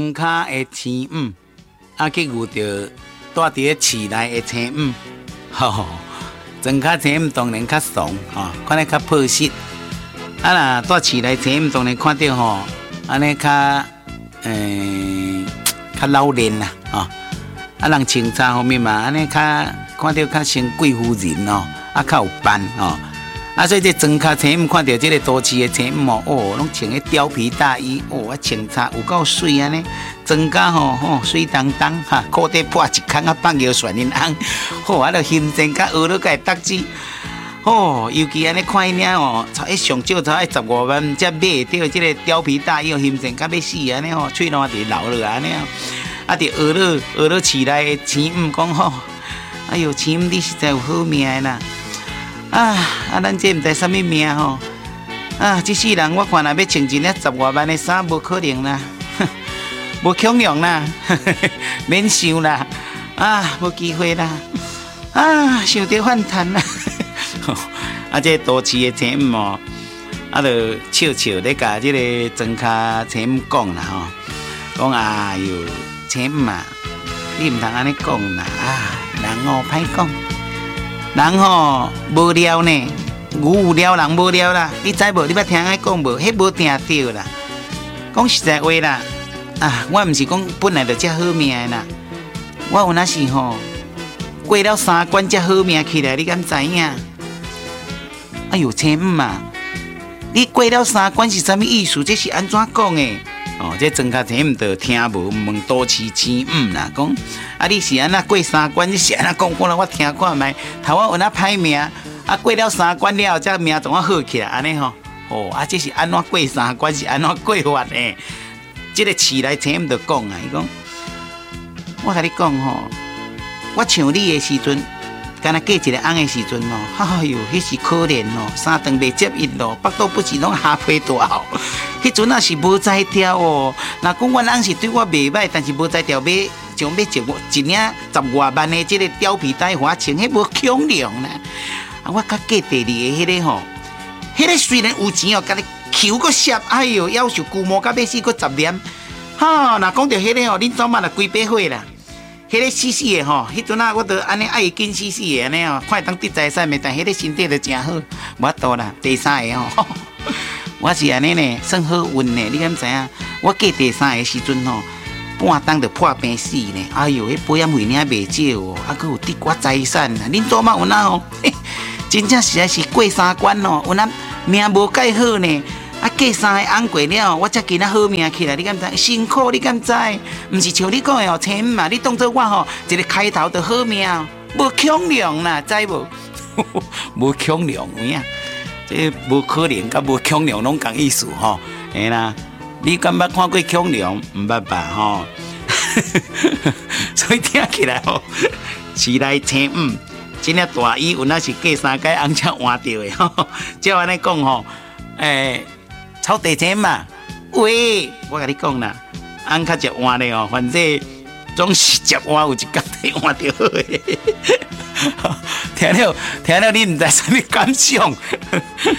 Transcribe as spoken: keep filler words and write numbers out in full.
庄卡的青五，啊去遇到住伫咧市内的青五，吼，庄卡青五当然较怂吼，看咧较朴实。啊若住市内青五当然看到吼，安尼较诶较老练啦，吼。啊人穿插方面嘛，安尼较看到较像贵妇人哦，啊较有扮哦。啊，所以这庄卡青五看到这个都市的青五哦，哦，拢穿个貂皮大衣，哦，啊穿插有够水安尼，庄卡吼吼水当当哈，裤底破一空啊，放尿旋因红，吼啊，着心情甲学了甲会得志，哦，尤其安尼看伊领哦，差一上少差一十五万才买到这个貂皮大衣，心情甲要死安尼吼，喙烂伫流落安尼啊，啊，着学了学了市内的青五讲吼，哎哟，青五你实在有好命的啦。啊啊！咱这毋知啥物命吼啊！这世人我看若要穿一领十外万的衫，无可能啦，无恐龙啦，免想啦啊！无机会啦啊！想着反弹啦！啊，这都市的青五哦，啊，就笑笑咧甲这个庄卡青五讲啦吼，讲啊哟，青五啊，你毋通安尼讲啦啊，人哦歹讲。人吼无聊呢，牛有聊，人无聊啦。你知无？你捌听我讲无？迄无听到啦。讲实在话啦，啊，我毋是讲本来就遮好命的啦。我有那是吼过了三关才好命起来，你敢知影？哎呦，青五啊！你过了三关是啥物意思？这是安怎讲的？哦，这庄卡青五就听无问都市青五啦，讲啊你是安那过三关，你是安那讲，可能我听看觅，头我有那歹命，啊过了三关了后，才命总啊好起来，安尼吼，哦啊这是安怎过三关，是安怎过法的？这个市内青五就讲啊，伊讲，我甲你讲吼，我像你的时阵，敢若嫁一个翁的时阵哦，哎哟，迄是可怜哦，三顿袂接一咯，腹肚不是拢下皮大哦。迄阵也是无才调哦，若讲阮翁是对我袂歹，但是无才调买，像要一一领十外万的这个貂皮带花穿，迄无恐龙啦。啊，我较嫁第二个迄个吼，迄个虽然有钱哦，甲你求个摄，哎哟，要求龟毛甲要死个十年，哈，若讲到迄个哦，恁早晚就几百岁啦。迄个死死的吼，迄阵啊，我都安尼爱紧死死的安尼哦，看当得财产的，但迄个身体就真好，无多啦。第三个吼。我是安尼呢，算好运呢。你敢知影？我嫁第三个时阵吼，半冬就破病死呢。哎哟，迄保险费领袂少哦，啊，佮有得我财产啊。恁做嘛有哪吼？真正实在是过三关哦，有哪命无介好呢？啊，嫁三个翁过了，我才今仔好命起来。你敢知？辛苦你敢知？毋是像你讲的哦，青五嘛，你当做我吼一个开头就好命，无恐龙啦，知无？无恐龙有影？这无可能，甲无恐龙拢共意思吼，嘿啦！你敢捌看过恐龙？毋捌吧吼？所以听起来吼，市内青五，真正大衣有那是过三界翁才换到的吼。照安尼讲吼，诶，草地青嘛，喂，我甲你讲啦，翁较食换的哦，反正总是食换有一天得换到好的。听了听了，你毋知啥物感想？